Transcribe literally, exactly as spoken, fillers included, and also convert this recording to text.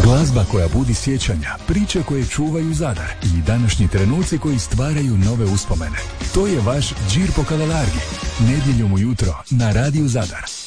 Glazba koja budi sjećanja, priče koje čuvaju Zadar i današnji trenuci koji stvaraju nove uspomene. To je vaš Džir po Kalelargi. Nedjeljom ujutro na Radiju Zadar.